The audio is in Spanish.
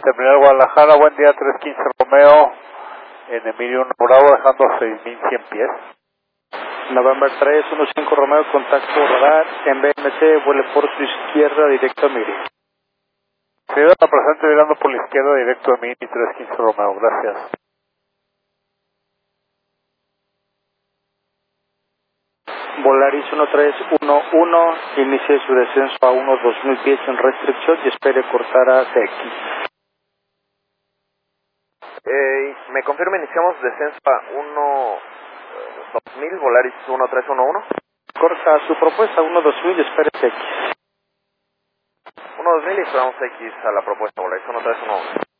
Terminal Guadalajara, buen día, 315 Romeo, en Emilio 1 Bravo, dejando 6100 pies. November 315 Romeo, contacto radar en BMC, vuele por su izquierda directo a Miri. Señora presente, virando por la izquierda, directo a Miri, 315 Romeo, gracias. Volaris 1311, inicie su descenso a unos 2000 pies en restricción y espere cortar a CX. ¿Me confirma, iniciamos descenso a 2000, Volaris 1311? Corta su propuesta 1-2000 y espere CX. 2000 y esperamos X a la propuesta, Volaris 1311.